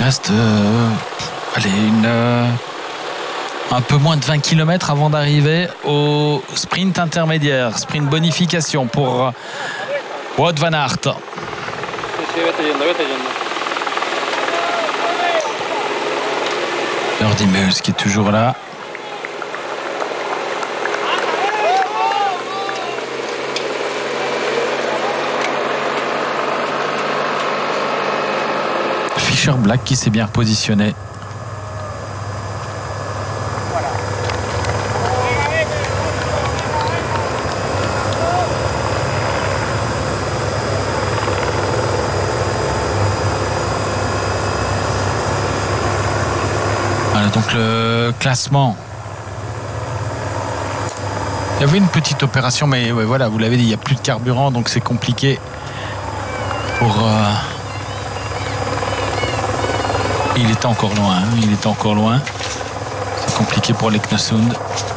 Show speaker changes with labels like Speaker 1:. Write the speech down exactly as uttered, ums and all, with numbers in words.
Speaker 1: Il reste euh, allez, une, euh, un peu moins de vingt kilomètres avant d'arriver au sprint intermédiaire. Sprint bonification pour Wout van Aert. Jordi Meus qui est toujours là. Fischer Black qui s'est bien positionné. Voilà donc le classement. Il y avait une petite opération, mais ouais, voilà, vous l'avez dit, il n'y a plus de carburant, donc c'est compliqué pour. Euh... Il était encore loin, hein, il était encore loin. C'est compliqué pour l'Eknesund.